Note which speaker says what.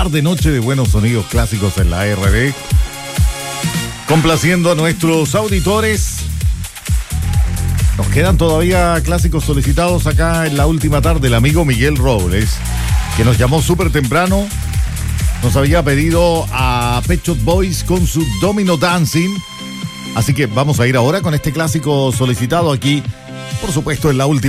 Speaker 1: tarde noche de buenos sonidos clásicos en la RD. Complaciendo a nuestros auditores. Nos quedan todavía clásicos solicitados acá en la última tarde. El amigo Miguel Robles, que nos llamó súper temprano, nos había pedido a Pet Shop Boys con su Domino Dancing. Así que vamos a ir ahora con este clásico solicitado aquí, por supuesto, en la última